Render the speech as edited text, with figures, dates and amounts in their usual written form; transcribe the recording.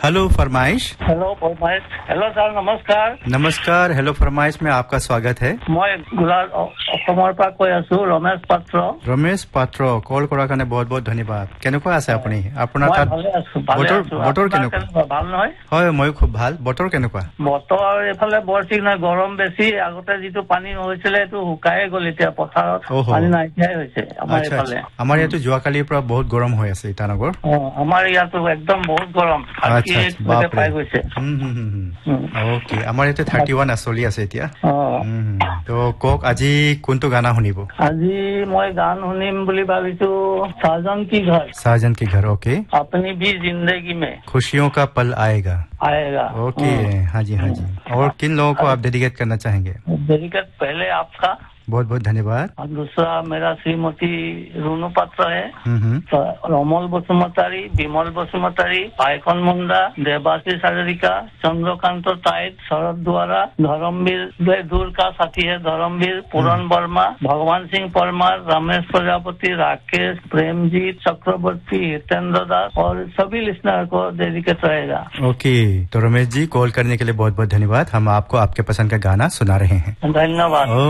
Hello फरमाइश। Hello फरमाइश। Hello sir, नमस्कार। नमस्कार। हेलो फरमाइश में आपका स्वागत है। मैं গোলাঘাট অসমৰ পৰা কৈ আছো, ৰমেশ পাত্ৰ। ৰমেশ পাত্ৰ, কল কৰাৰ কাৰণে বহুত বহুত ধন্যবাদ। কেনেকুৱা আছে আপুনি? আপোনাৰ মই তাত ভালে আছো, ভালে আছো। বতৰ কেনেকুৱা? ভাল নহয়? হয়, মই খুব ভাল। বতৰ কেনেকুৱা? বতৰ এইফালে বৰ ঠিক নাই, গৰম বেছি। আগতে যিটো পানী হৈছিলে সেইটো শুকায়ে গ'ল, এতিয়া পথাৰত পানী নাইকিয়াই হৈছে আমাৰ এইফালে। আমাৰ ইয়াতো যোৱাকালিৰ পৰা বহুত গৰম হৈ আছে ইটানগৰ। আমাৰ ইয়াতো একদম বহুত গৰম, 38 পাই গৈছে। ওকে, আমাৰ ইয়াতে 31 চলি আছে এতিয়া। তো কওক, আজি কোনটো গানা শুনিব? আজি মই গান শুনিম বুলি ভাবিছো, साजन की घर। साजन की घर, ओके। अपनी भी जिंदगी में खुशियों का पल आएगा। ओके, हाँ जी, हाँ जी। और किन लोगों को आप डेडिकेट करना चाहेंगे? डेडिकेट पहले आपका बहुत बहुत धन्यवाद। और दूसरा मेरा श्रीमती रुनु पात्र है, रमल बसुमतारी, विमल बसुमतारी, आयकन मुंडा, देवाशीष हाजरिका, चंद्रकांत ताइट, शरद द्वारा, धर्मवीर दूर का साथी है धर्मवीर, पूरन वर्मा, भगवान सिंह परमार, रमेश प्रजापति, राकेश, प्रेमजीत चक्रवर्ती, हितेंद्र दास और सभी लिसनर को डेडिकेट रहेगा। ओके, तो रमेश जी, कॉल करने के लिए बहुत बहुत धन्यवाद। हम आपको आपके पसंद का गाना सुना रहे हैं। धन्यवाद।